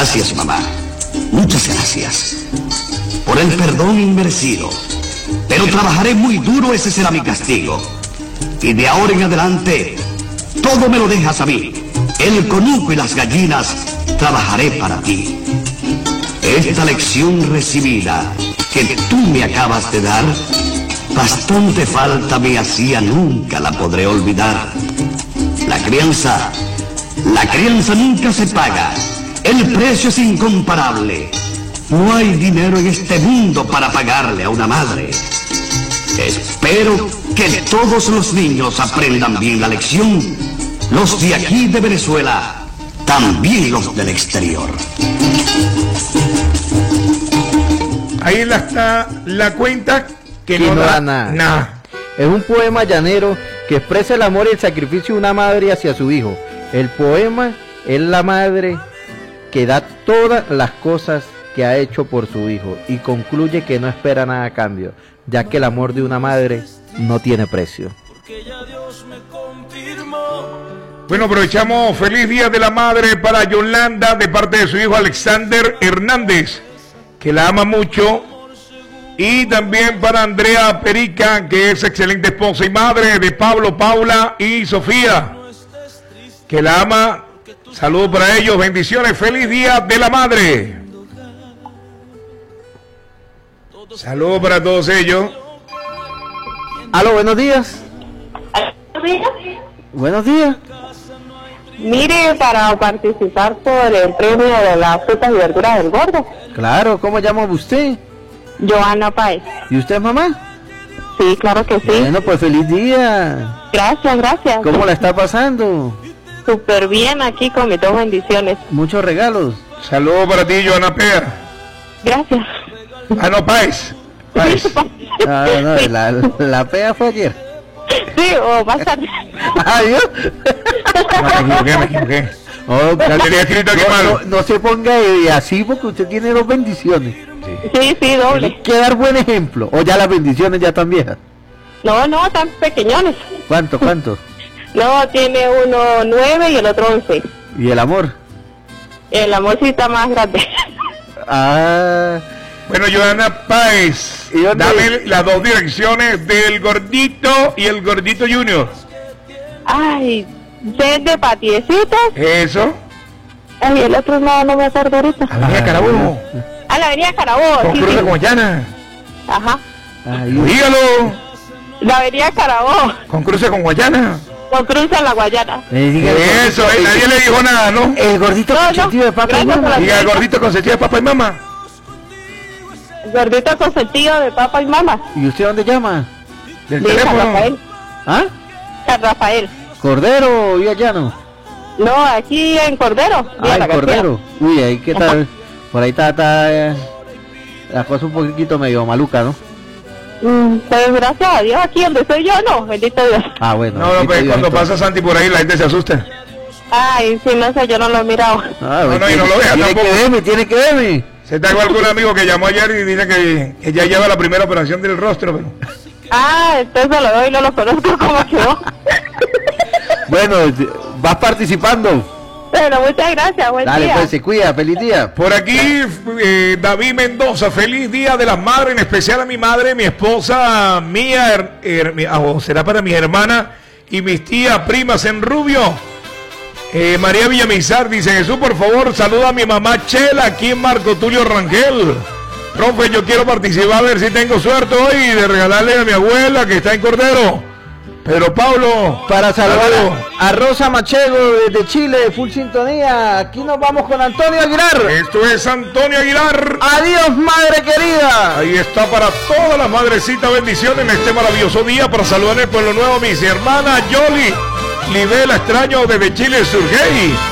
Gracias, mamá. Muchas gracias por el perdón inmerecido. Pero trabajaré muy duro, ese será mi castigo. Y de ahora en adelante, todo me lo dejas a mí. El conuco y las gallinas, trabajaré para ti. Esta lección recibida que tú me acabas de dar, bastante falta me hacía, nunca la podré olvidar. La crianza nunca se paga. El precio es incomparable. No hay dinero en este mundo para pagarle a una madre. Espero que todos los niños aprendan bien la lección. Los de aquí de Venezuela, también los del exterior. Ahí está la cuenta que no da nada. Es un poema llanero que expresa el amor y el sacrificio de una madre hacia su hijo. El poema es la madre que da todas las cosas que ha hecho por su hijo y concluye que no espera nada a cambio, ya que el amor de una madre no tiene precio. Bueno, aprovechamos feliz día de la madre para Yolanda de parte de su hijo Alexander Hernández, que la ama mucho, y también para Andrea Perica, que es excelente esposa y madre de Pablo, Paula y Sofía, que la ama. Saludos para ellos, bendiciones, feliz día de la madre. Saludos para todos ellos. Aló, buenos días. Buenos días. Mire, para participar por el premio de las frutas y verduras del gordo. Claro, ¿cómo llama usted? Joana Páez. ¿Y usted, mamá? Sí, claro que sí. Bueno, pues feliz día. Gracias, gracias. ¿Cómo la está pasando? Súper bien aquí con mis dos bendiciones. Muchos regalos. Saludos para ti, Joana Pea. Gracias. Ah, no, Páez. Ah, no, la pea fue ayer. Sí, o más tarde. Adiós. Me equivoqué. Oh, tenía escrito aquí malo. No se ponga así porque usted tiene dos bendiciones. Sí, doble. Hay que dar buen ejemplo. O ya las bendiciones ya están viejas. No, tan pequeñones. ¿Cuánto? No, tiene uno 9 y el otro 11. ¿Y el amor? El amor sí está más grande. Ah. Bueno, Joana Páez, dame las dos direcciones del Gordito y el Gordito Junior. Ay, de Patiecitos. Eso. Ay, el otro no me acuerdo ahorita. Avenida Carabobo. A la avenida Carabobo. Con Cruz de Guayana. Ajá. Dígalo. La avenida Carabobo. Con cruce con Guayana. Con cruce en la Guayana. Eso, nadie le dijo nada, ¿no? El gordito consentido de papá y mamá. Diga, el gordito consentido de papá y mamá. Gordito consentido de papá y mamá. ¿Y usted dónde llama? Del teléfono. San Rafael. ¿Ah? San Rafael. ¿Cordero y Llano? No, aquí en Cordero. Ah, en Cordero. Uy, ahí qué tal. Por ahí está la cosa un poquito medio maluca, ¿no? Pero gracias a Dios, aquí donde estoy yo, no, bendito Dios. Ah, bueno. No, pues cuando pasa Santi por ahí la gente se asusta. Ay, sí, no sé, yo no lo he mirado. Ah, no, y no lo vea tampoco. Tiene que verme. Se te hago algún amigo que llamó ayer y dice que ya lleva la primera operación del rostro, pero... Ah, entonces lo doy, no lo conozco, ¿cómo quedó? Bueno, vas participando. Bueno, muchas gracias, buen Dale, día. pues se cuida, feliz día. Por aquí, David Mendoza, feliz día de las madres, en especial a mi madre, mi esposa, mía, será para mi hermana y mis tías, primas en Rubio. María Villamizar dice: Jesús, por favor, saluda a mi mamá Chela aquí en Marco Tulio Rangel. Profe, yo quiero participar, a ver si tengo suerte hoy de regalarle a mi abuela que está en Cordero. Pedro Pablo, para saludar a Rosa Machego desde Chile, full sintonía. Aquí nos vamos con Antonio Aguilar. Esto es Antonio Aguilar. Adiós, madre querida. Ahí está para todas las madrecitas, bendiciones en este maravilloso día. Para saludar en el Pueblo Nuevo, mis hermanas Yoli, Libela, extraño desde Chile, Surgey.